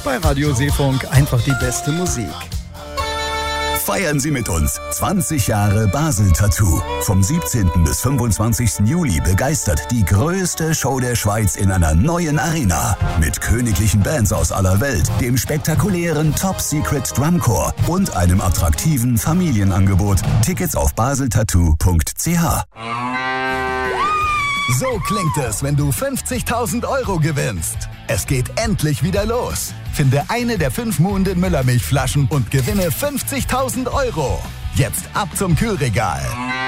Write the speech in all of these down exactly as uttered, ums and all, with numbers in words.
Bei Radio Seefunk einfach die beste Musik. Feiern Sie mit uns zwanzig Jahre Basel Tattoo. Vom siebzehnten bis fünfundzwanzigsten Juli begeistert die größte Show der Schweiz in einer neuen Arena. Mit königlichen Bands aus aller Welt, dem spektakulären Top Secret Drumcore und einem attraktiven Familienangebot. Tickets auf baseltattoo punkt c h. So klingt es, wenn du fünfzigtausend Euro gewinnst. Es geht endlich wieder los. Finde eine der fünf Muhnden Müllermilchflaschen und gewinne fünfzigtausend Euro. Jetzt ab zum Kühlregal.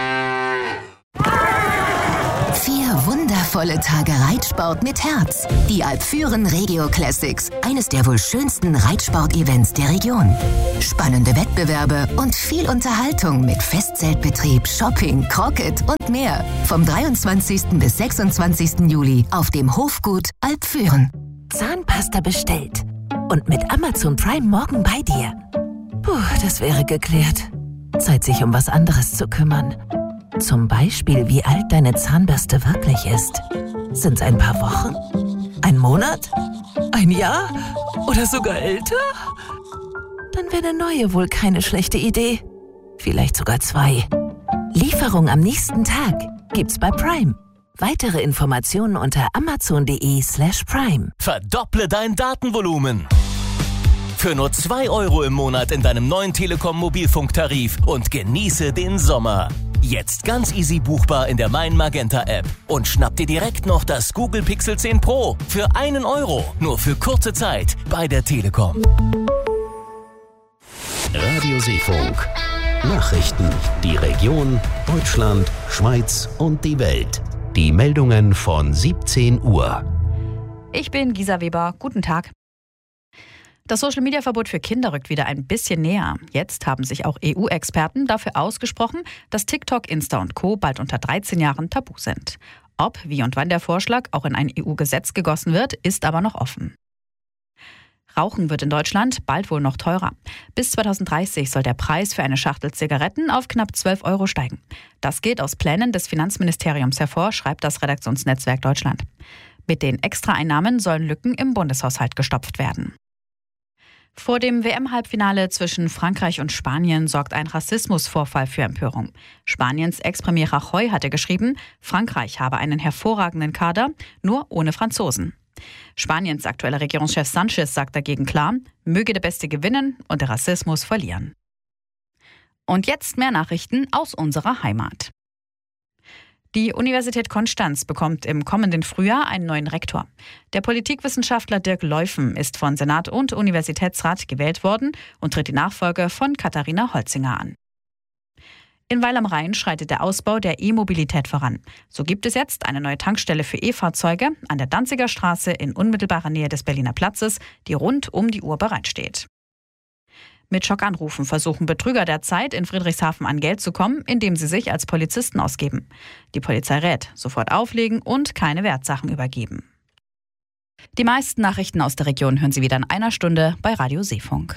Vier wundervolle Tage Reitsport mit Herz. Die Alpfüren Regio Classics. Eines der wohl schönsten Reitsport-Events der Region. Spannende Wettbewerbe und viel Unterhaltung mit Festzeltbetrieb, Shopping, Croquet und mehr. Vom dreiundzwanzigsten bis sechsundzwanzigsten Juli auf dem Hofgut Alpfüren. Zahnpasta bestellt. Und mit Amazon Prime morgen bei dir. Puh, das wäre geklärt. Zeit, sich um was anderes zu kümmern. Zum Beispiel, wie alt deine Zahnbürste wirklich ist. Sind's ein paar Wochen? Ein Monat? Ein Jahr? Oder sogar älter? Dann wäre eine neue wohl keine schlechte Idee. Vielleicht sogar zwei. Lieferung am nächsten Tag gibt's bei Prime. Weitere Informationen unter amazon.de slash prime. Verdopple dein Datenvolumen. Für nur zwei Euro im Monat in deinem neuen Telekom-Mobilfunktarif und genieße den Sommer. Jetzt ganz easy buchbar in der Mein Magenta App. Und schnapp dir direkt noch das Google Pixel zehn Pro für einen Euro. Nur für kurze Zeit bei der Telekom. Radio Seefunk. Nachrichten. Die Region, Deutschland, Schweiz und die Welt. Die Meldungen von siebzehn Uhr. Ich bin Gisa Weber. Guten Tag. Das Social-Media-Verbot für Kinder rückt wieder ein bisschen näher. Jetzt haben sich auch E U-Experten dafür ausgesprochen, dass TikTok, Insta und Co. bald unter dreizehn Jahren tabu sind. Ob, wie und wann der Vorschlag auch in ein E U-Gesetz gegossen wird, ist aber noch offen. Rauchen wird in Deutschland bald wohl noch teurer. Bis zweitausenddreißig soll der Preis für eine Schachtel Zigaretten auf knapp zwölf Euro steigen. Das geht aus Plänen des Finanzministeriums hervor, schreibt das Redaktionsnetzwerk Deutschland. Mit den Extraeinnahmen sollen Lücken im Bundeshaushalt gestopft werden. Vor dem W M-Halbfinale zwischen Frankreich und Spanien sorgt ein Rassismusvorfall für Empörung. Spaniens Ex-Premier Rajoy hatte geschrieben, Frankreich habe einen hervorragenden Kader, nur ohne Franzosen. Spaniens aktueller Regierungschef Sanchez sagt dagegen klar, möge der Beste gewinnen und der Rassismus verlieren. Und jetzt mehr Nachrichten aus unserer Heimat. Die Universität Konstanz bekommt im kommenden Frühjahr einen neuen Rektor. Der Politikwissenschaftler Dirk Leufen ist von Senat und Universitätsrat gewählt worden und tritt die Nachfolge von Katharina Holzinger an. In Weil am Rhein schreitet der Ausbau der E-Mobilität voran. So gibt es jetzt eine neue Tankstelle für E-Fahrzeuge an der Danziger Straße in unmittelbarer Nähe des Berliner Platzes, die rund um die Uhr bereitsteht. Mit Schockanrufen versuchen Betrüger derzeit in Friedrichshafen an Geld zu kommen, indem sie sich als Polizisten ausgeben. Die Polizei rät, sofort auflegen und keine Wertsachen übergeben. Die meisten Nachrichten aus der Region hören Sie wieder in einer Stunde bei Radio Seefunk.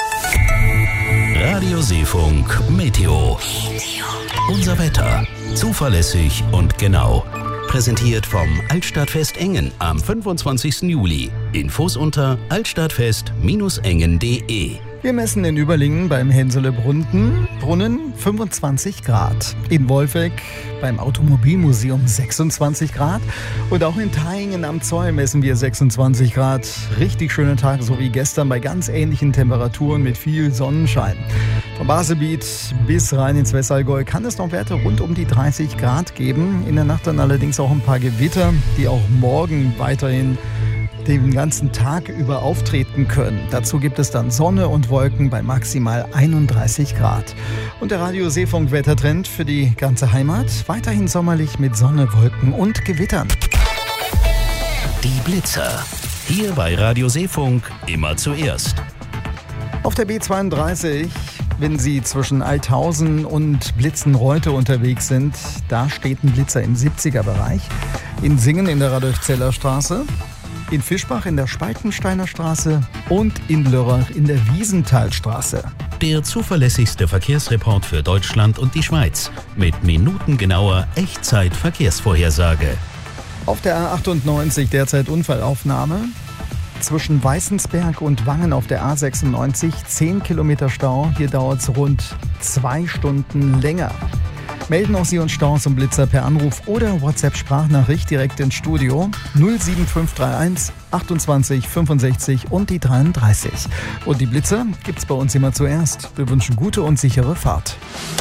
Radio Seefunk Meteo. Unser Wetter. Zuverlässig und genau. Präsentiert vom Altstadtfest Engen am fünfundzwanzigsten Juli. Infos unter altstadtfest Bindestrich engen punkt de. Wir messen in Überlingen beim Hensele Brunnen, Brunnen fünfundzwanzig Grad. In Wolfegg beim Automobilmuseum sechsundzwanzig Grad. Und auch in Thaingen am Zoll messen wir sechsundzwanzig Grad. Richtig schöner Tag, so wie gestern, bei ganz ähnlichen Temperaturen mit viel Sonnenschein. Vom Baselbiet bis rein ins Westallgäu kann es noch Werte rund um die dreißig Grad geben. In der Nacht dann allerdings auch ein paar Gewitter, die auch morgen weiterhin den ganzen Tag über auftreten können. Dazu gibt es dann Sonne und Wolken bei maximal einunddreißig Grad. Und der Radio Seefunk Wettertrend für die ganze Heimat. Weiterhin sommerlich mit Sonne, Wolken und Gewittern. Die Blitzer. Hier bei Radio Seefunk immer zuerst. Auf der B zweiunddreißig, wenn Sie zwischen Althausen und Blitzenreute unterwegs sind, da steht ein Blitzer im siebziger Bereich. In Singen in der Radolf-Zeller Straße. In Fischbach in der Spaltensteiner Straße und in Lörrach in der Wiesenthalstraße. Der zuverlässigste Verkehrsreport für Deutschland und die Schweiz mit minutengenauer Echtzeit-Verkehrsvorhersage. Auf der A achtundneunzig derzeit Unfallaufnahme. zwischen Weißensberg und Wangen auf der A sechsundneunzig. zehn Kilometer Stau. Hier dauert es rund zwei Stunden länger. Melden auch Sie uns Staus und Blitzer per Anruf oder WhatsApp-Sprachnachricht direkt ins Studio null sieben fünf drei eins achtundzwanzig fünfundsechzig und die dreiunddreißig. Und die Blitzer gibt's bei uns immer zuerst. Wir wünschen gute und sichere Fahrt.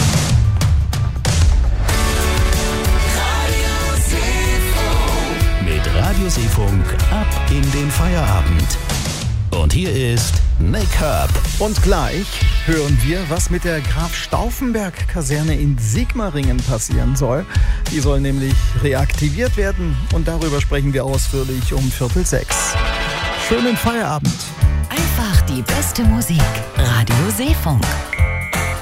Mit Radiosee-Funk ab in den Feierabend. Und hier ist Nick Herb. Und gleich hören wir, was mit der Graf-Stauffenberg-Kaserne in Sigmaringen passieren soll. Die soll nämlich reaktiviert werden und darüber sprechen wir ausführlich um Viertel sechs. Schönen Feierabend. Einfach die beste Musik. Radio Seefunk.